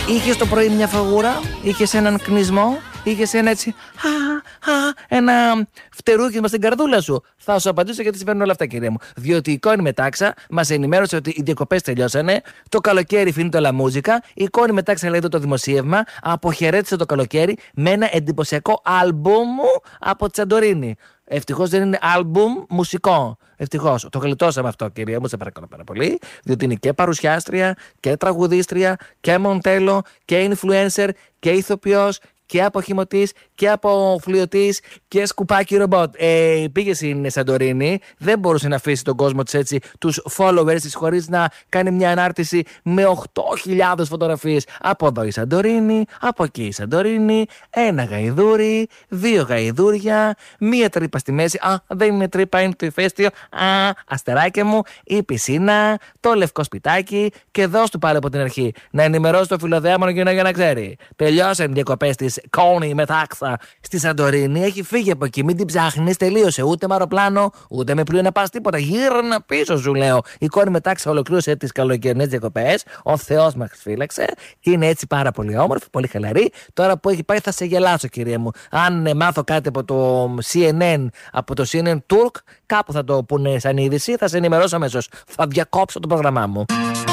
Είχες το πρωί μια φαγούρα, είχες έναν κνισμό, είχες ένα έτσι, ένα φτερούκισμα στην καρδούλα σου. Θα σου απαντήσω γιατί συμβαίνουν όλα αυτά, κυρία μου. Διότι η Κόνη Μετάξα μας ενημέρωσε ότι οι διακοπές τελειώσανε, το καλοκαίρι finito la musica. Η Κόνη Μετάξα λέει εδώ το δημοσίευμα, αποχαιρέτησε το καλοκαίρι με ένα εντυπωσιακό άλμπουμ από τη Σαντορίνη. Ευτυχώς δεν είναι άλμπουμ μουσικό. Ευτυχώς. Το γλιτώσαμε αυτό, κυρία μου, σε παρακαλώ πάρα πολύ. Διότι είναι και παρουσιάστρια και τραγουδίστρια και μοντέλο και influencer και ηθοποιός και αποχημωτής και αποφλοιωτής και σκουπάκι ρομπότ. Πήγε στην Σαντορίνη, δεν μπορούσε να αφήσει τον κόσμο της έτσι, τους followers της, χωρίς να κάνει μια ανάρτηση με 8.000 φωτογραφίες. Από εδώ η Σαντορίνη, από εκεί η Σαντορίνη, ένα γαϊδούρι, δύο γαϊδούρια, μία τρύπα στη μέση. Δεν είναι τρύπα, είναι το ηφαίστειο. Αστεράκια μου, η πισίνα, το λευκό σπιτάκι και δώσ' του πάλι από την αρχή. Να ενημερώσει το φιλοδέαμονο για να ξέρει. Τελειώσαν οι διακοπές της Κόνη Μετάξα στη Σαντορίνη. Έχει φύγει από εκεί. Μην την ψάχνεις. Τελείωσε. Ούτε με αεροπλάνο, ούτε με πλοίο να πας τίποτα. Γύρνα πίσω, σου λέω. Η Κόνη Μετάξα ολοκλήρωσε τις καλοκαιρινές διακοπές. Ο Θεός μας φύλαξε. Και είναι έτσι πάρα πολύ όμορφη, πολύ χαλαρή. Τώρα που έχει πάει θα σε γελάσω, κυρία μου. Αν μάθω κάτι από το CNN, από το CNN Turk, κάπου θα το πούνε σαν είδηση. Θα σε ενημερώσω αμέσως. Θα διακόψω το πρόγραμμά μου.